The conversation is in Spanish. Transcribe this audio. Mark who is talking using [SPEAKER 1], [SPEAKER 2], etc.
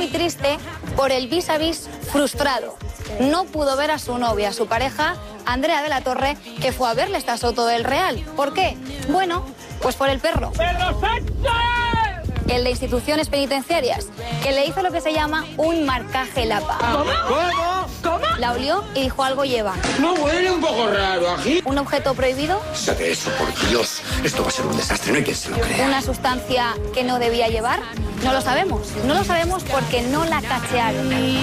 [SPEAKER 1] triste por el vis a vis frustrado. No pudo ver a su novia, a su pareja, Andrea de la Torre, que fue a verle esta Soto del Real. ¿Por qué? Bueno, pues por el perro. ¡Pedro Sánchez! El de instituciones penitenciarias, que le hizo lo que se llama un marcaje lapa.
[SPEAKER 2] ¿Cómo?
[SPEAKER 1] La olió y dijo algo lleva.
[SPEAKER 2] ¿No huele un poco raro aquí?
[SPEAKER 1] ¿Un objeto prohibido?
[SPEAKER 2] Sabe eso, por Dios. Esto va a ser un desastre, no hay quien se lo crea.
[SPEAKER 1] ¿Una sustancia que no debía llevar? No lo sabemos. No lo sabemos porque no la cachearon.